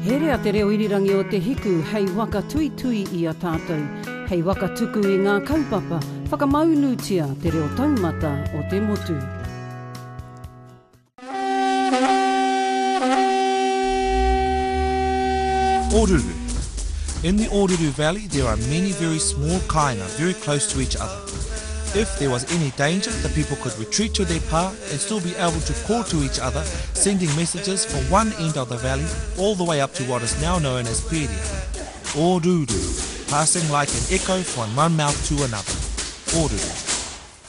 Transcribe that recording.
He rea te reo irirangi o te hiku hei waka tui tui i a tātou. Hei waka tuku i ngā kaupapa, whakamaunutia te reo taumata o te motu. Oruru. In the Oruru Valley, there are many very small kainga very close to each other. If there was any danger, the people could retreat to their pa and still be able to call to each other, sending messages from one end of the valley all the way up to what is now known as Peria. Oruru, passing like an echo from one mouth to another. Oruru.